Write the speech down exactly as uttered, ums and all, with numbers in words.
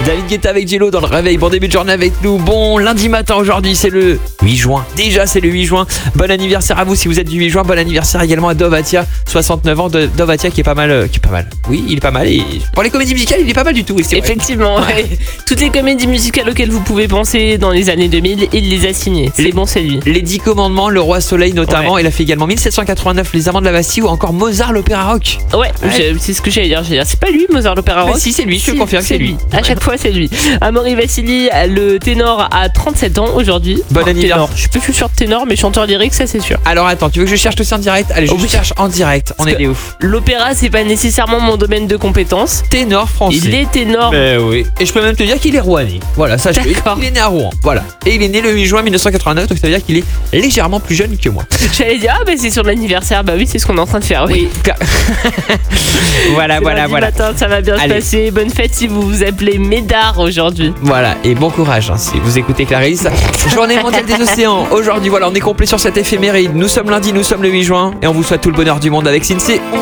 David Guetta avec Jello dans le réveil. Bon début de journée avec nous. Bon lundi matin aujourd'hui, c'est le huit juin. Déjà, c'est le huit juin. Bon anniversaire à vous si vous êtes du huit juin. Bon anniversaire également à Dovatia, soixante-neuf ans. De Dovatia qui est pas mal, euh, qui est pas mal. Oui, il est pas mal. Et pour les comédies musicales, il est pas mal du tout. C'est Effectivement, ouais. Toutes les comédies musicales auxquelles vous pouvez penser dans les années deux mille, il les a signées. C'est Les- bon, c'est lui. Les Dix Commandements, Le Roi Soleil notamment. Ouais. Il a fait également mille sept cent quatre-vingt-neuf, Les Amants de la Bastille ou encore Mozart l'Opéra Rock. Ouais, Ouais. j'ai- c'est ce que j'allais dire. J'allais dire, c'est pas lui, Mozart l'Opéra Mais Rock. si, c'est lui, je te Si, confirme, c'est lui. À chaque fois, c'est lui. Amaury Vassili, le ténor, a trente-sept ans aujourd'hui. Bon Enfin, anniversaire. ténor. Je suis plus sûr de ténor, mais chanteur lyrique, ça c'est sûr. Alors attends, tu veux que je cherche tout ça en direct? Allez, je Oh oui. cherche en direct. On Parce est que- des ouf. L'opéra, c'est pas nécessairement mon domaine de compétence. Ténor français. Il est ténor. Ben oui. Et je peux même te dire qu'il est rouennais. Voilà, sache-le. D'accord. Il est né à Rouen. Voilà. Et il est né le huit juin mille neuf cent quatre-vingt-neuf, donc ça veut dire qu'il est légèrement plus jeune que moi. J'allais dire, ah bah c'est sur l'anniversaire. Bah oui, c'est ce qu'on est en train de faire. Oui. Voilà, C'est voilà, lundi voilà. matin, ça va bien Allez. se passer. Bonne fête si vous vous appelez Médard aujourd'hui. Voilà, et bon courage hein, si vous écoutez Clarisse. Journée mondiale des océans. Aujourd'hui, voilà, on est complet sur cette éphéméride. Nous sommes lundi, nous sommes le huit juin, et on vous souhaite tout le bonheur du monde avec Sinsé.